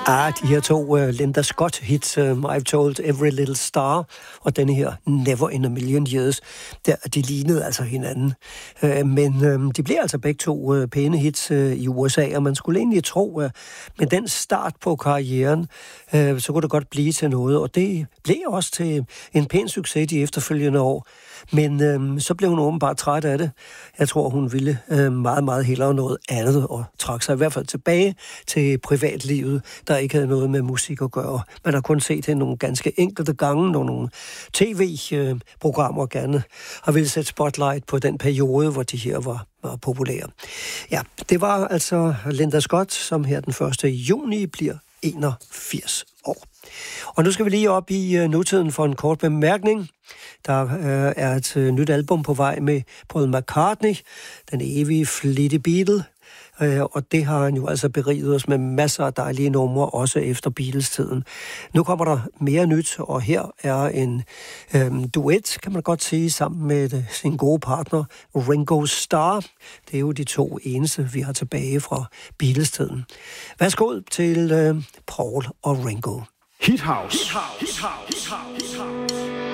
De her to Linda Scott-hits, I've Told Every Little Star, og denne her Never in a Million Years, de lignede altså hinanden. Men de blev altså begge to pæne hits i USA, og man skulle egentlig tro, at med den start på karrieren, så kunne det godt blive til noget, og det blev også til en pæn succes de efterfølgende år. Men så blev hun åbenbart træt af det. Jeg tror, hun ville meget, meget hellere noget andet, og trak sig i hvert fald tilbage til privatlivet, der ikke havde noget med musik at gøre. Man har kun set hende nogle ganske enkelte gange, nogle tv-programmer gerne har ville sætte spotlight på den periode, hvor de her var populære. Ja, det var altså Linda Scott, som her den 1. juni bliver 81 år. Og nu skal vi lige op i nutiden for en kort bemærkning. Der er et nyt album på vej med Paul McCartney, den evige flittige Beatle, og det har han jo altså beriget os med masser af dejlige numre, også efter Beatles-tiden. Nu kommer der mere nyt, og her er en duet, kan man godt sige, sammen med sin gode partner Ringo Starr. Det er jo de to eneste, vi har tilbage fra Beatles-tiden. Værsgo til Paul og Ringo. Hit House. Hit House. Hit House. Hit House.